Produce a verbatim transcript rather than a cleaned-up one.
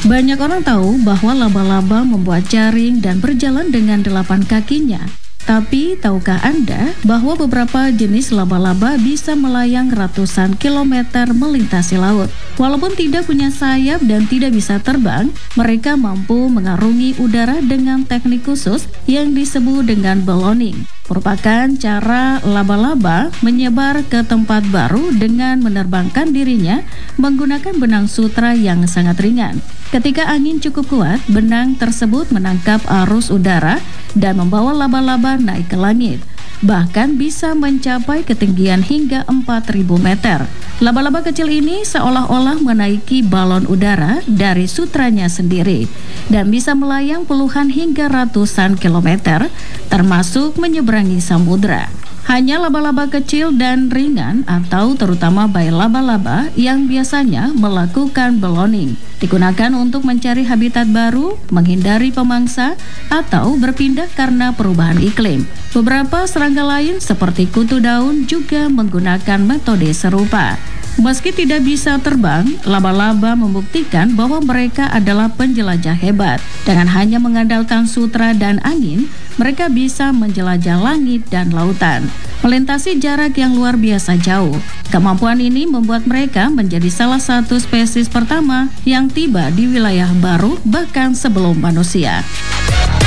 Banyak orang tahu bahwa laba-laba membuat jaring dan berjalan dengan delapan kakinya. Tapi, tahukah Anda bahwa beberapa jenis laba-laba bisa melayang ratusan kilometer melintasi laut? Walaupun tidak punya sayap dan tidak bisa terbang, mereka mampu mengarungi udara dengan teknik khusus yang disebut dengan ballooning. Merupakan cara laba-laba menyebar ke tempat baru dengan menerbangkan dirinya menggunakan benang sutra yang sangat ringan. Ketika angin cukup kuat, benang tersebut menangkap arus udara dan membawa laba-laba naik ke langit. Bahkan bisa mencapai ketinggian hingga empat ribu meter. Laba-laba kecil ini seolah-olah menaiki balon udara dari sutranya sendiri dan bisa melayang puluhan hingga ratusan kilometer, termasuk menyeberangi samudra. Hanya laba-laba kecil dan ringan atau terutama bayi laba-laba yang biasanya melakukan ballooning digunakan untuk mencari habitat baru, menghindari pemangsa, atau berpindah karena perubahan iklim. Beberapa serangga lain seperti kutu daun juga menggunakan metode serupa. Meski tidak bisa terbang, laba-laba membuktikan bahwa mereka adalah penjelajah hebat. Dengan hanya mengandalkan sutra dan angin, mereka bisa menjelajah langit dan lautan, melintasi jarak yang luar biasa jauh. Kemampuan ini membuat mereka menjadi salah satu spesies pertama yang tiba di wilayah baru bahkan sebelum manusia.